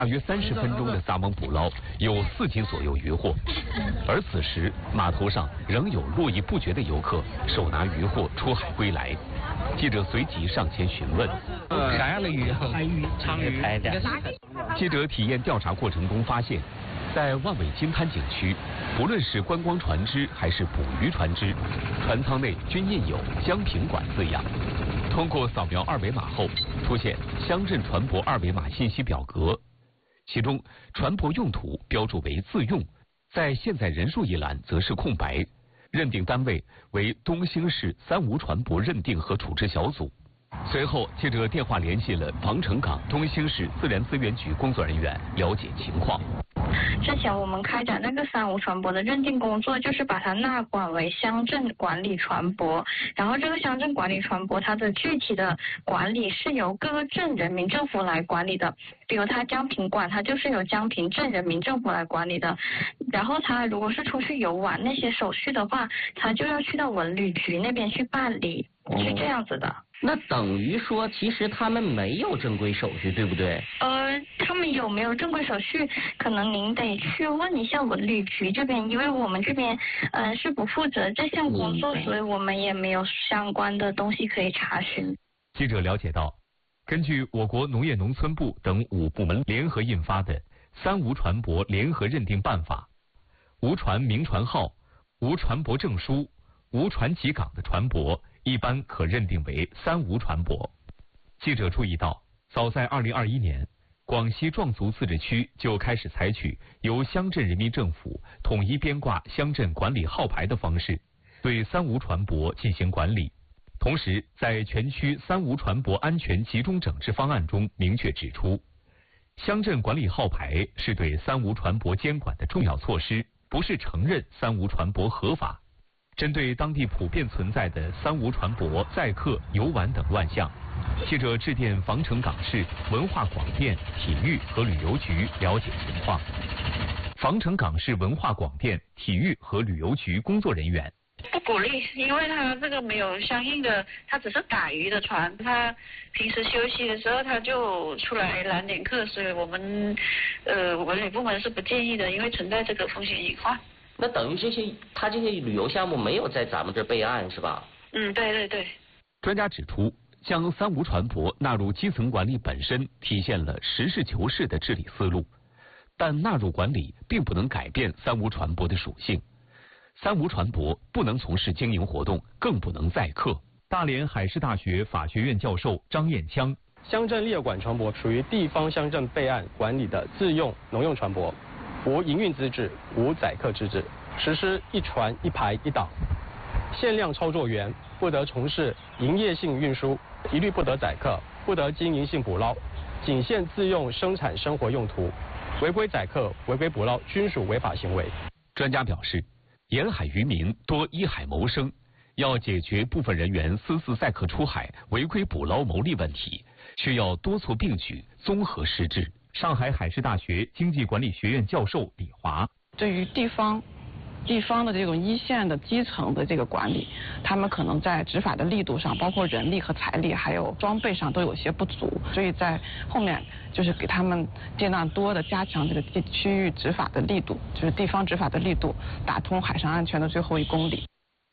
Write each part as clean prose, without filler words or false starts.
大约30分钟的撒网捕捞，有4斤左右渔获。而此时码头上仍有络绎不绝的游客手拿渔获出海归来。记者随即上前询问： 啥样的鱼？海鱼、鲳鱼。 记者体验调查过程中发现，在万尾金滩景区，不论是观光船只还是捕鱼船只，船舱内均印有江平馆字样。通过扫描二维码后，出现乡镇船舶二维码信息表格，其中船舶用途标注为自用，在现在人数一栏则是空白，认定单位为东兴市三无船舶认定和处置小组。随后，记者电话联系了防城港东兴市自然资源局工作人员了解情况。 之前我们开展那个三无船舶的认定工作，就是把它纳管为乡镇管理船舶，然后这个乡镇管理船舶它的具体的管理是由各个镇人民政府来管理的，比如它江平馆，它就是由江平镇人民政府来管理的，然后它如果是出去游玩那些手续的话，它就要去到文旅局那边去办理，是这样子的。 那等于说，其实他们没有正规手续，对不对？ 他们有没有正规手续，可能您得去问一下文旅局这边，因为我们这边是不负责这项工作，所以我们也没有相关的东西可以查询。 记者了解到，根据我国农业农村部等5部门联合印发的《三无船舶联合认定办法》，无船名船号、无船舶证书、无船籍港的船舶一般可认定为三无船舶。记者注意到，早在2021年，广西壮族自治区就开始采取由乡镇人民政府统一编挂乡镇管理号牌的方式，对三无船舶进行管理。同时，在全区三无船舶安全集中整治方案中明确指出，乡镇管理号牌是对三无船舶监管的重要措施，不是承认三无船舶合法。针对当地普遍存在的三无船舶载客、游玩等乱象，记者致电防城港市文化广电、体育和旅游局了解情况。防城港市文化广电、体育和旅游局工作人员： 不鼓励，因为他这个没有相应的，他只是打鱼的船，他平时休息的时候他就出来揽点客，所以我们文旅部门是不建议的，因为存在这个风险隐患。 那等于他这些旅游项目没有在咱们这备案是吧？ 对对对。 专家指出，将三无船舶纳入基层管理本身体现了实事求是的治理思路，但纳入管理并不能改变三无船舶的属性。三无船舶不能从事经营活动，更不能载客。大连海事大学法学院教授张彦枪： 乡镇列管船舶属于地方乡镇备案管理的自用农用船舶，无营运资质，无载客资质，实施一船一牌一档，限量操作员不得从事营业性运输，一律不得载客，不得经营性捕捞，仅限自用生产生活用途，违规载客、违规捕捞均属违法行为。 专家表示，沿海渔民多依海谋生，要解决部分人员私自载客出海、违规捕捞牟利问题，需要多措并举、综合施治。上海海事大学经济管理学院教授李华： 对于地方的这种一线的基层的这个管理，他们可能在执法的力度上，包括人力和财力还有装备上都有些不足，所以在后面就是给他们尽量多的加强这个区域执法的力度，就是地方执法的力度，打通海上安全的最后1公里。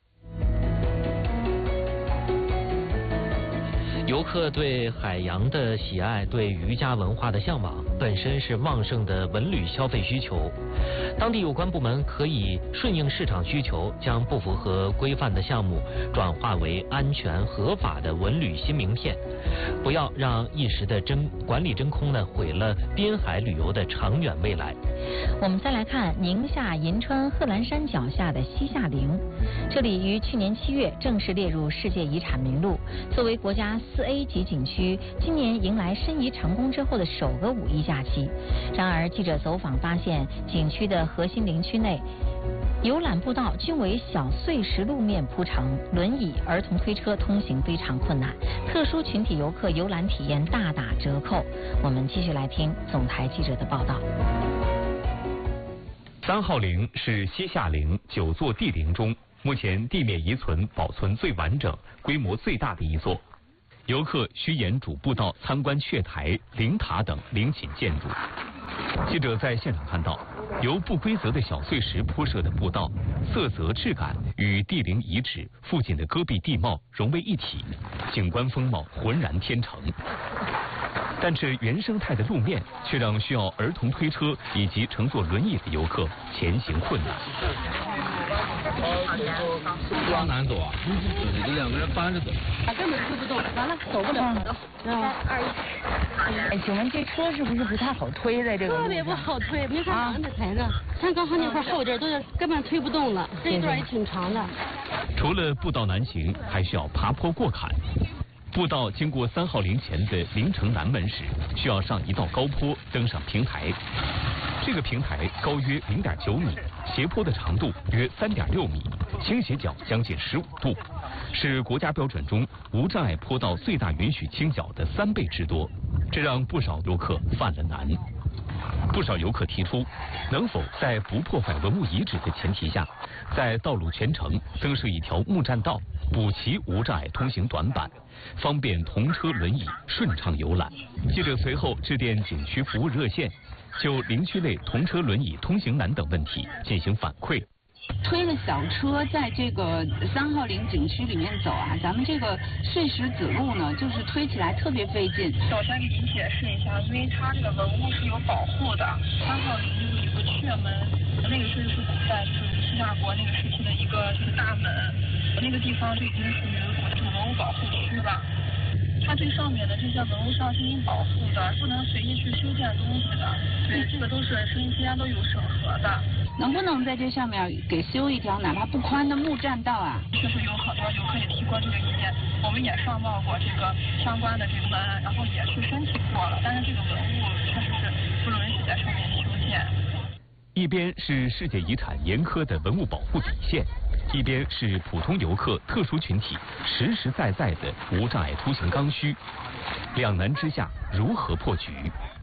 游客对海洋的喜爱，对渔家文化的向往，本身是旺盛的文旅消费需求。当地有关部门可以顺应市场需求，将不符合规范的项目转化为安全合法的文旅新名片，不要让一时的管理真空呢毁了滨海旅游的长远未来。 我们再来看宁夏银川贺兰山脚下的西夏陵，这里于去年7月正式列入世界遗产名录。作为国家4A 级景区，今年迎来申遗成功之后的首个5一假期。然而，记者走访发现，景区的核心陵区内游览步道均为小碎石路面铺成，轮椅、儿童推车通行非常困难，特殊群体游客游览体验大打折扣。我们继续来听总台记者的报道。 3号陵是西夏陵9座帝陵中目前地面遗存保存最完整、规模最大的一座。游客需沿主步道参观阙台、灵塔等陵寝建筑。 记者在现场看到，由不规则的小碎石铺设的步道，色泽质感与帝陵遗址附近的戈壁地貌融为一体，景观风貌浑然天成。但这原生态的路面却让需要儿童推车以及乘坐轮椅的游客前行困难。 往南走啊？这两个人搬着走。 根本推不动，完了走不了。 请问这车是不是不太好推在这个？ 特别不好推，没法拿着抬着。像刚才那块后劲都是根本推不动了，这一段也挺长的。 除了步道难行，还需要爬坡过坎。步道经过3号陵前的陵城南门时，需要上一道高坡，登上平台。这个平台高约0.9米，斜坡的长度约3.6米，倾斜角将近15度，是国家标准中无障碍坡道最大允许倾角的3倍之多，这让不少游客犯了难。不少游客提出，能否在不破坏文物遗址的前提下，在道路全程增设一条木栈道，补齐无障碍通行短板，方便童车轮椅顺畅游览。记者随后致电景区服务热线，就陵区内童车轮椅通行难等问题进行反馈。 推着小车在这个3号陵景区里面走啊，咱们这个碎石子路呢，就是推起来特别费劲。 首先给您解释一下，因为它这个文物是有保护的，3号陵就是有个阙门，那个就是古代就是西夏国那个时期的一个就是大门，那个地方就已经属于文物保护区了。它最上面的这些文物是要进行保护的，不能随意去修建东西的。对，这个都是申遗间都有审核的。 能不能在这上面给修一条哪怕不宽的木栈道啊？ 确实有很多游客也提过这个意见，我们也上报过这个相关的这个文案，然后也去申请过了，但是这个文物确实是不允许在上面修建。 一边是世界遗产严苛的文物保护底线，一边是普通游客、特殊群体实实在在的无障碍出行刚需，两难之下如何破局？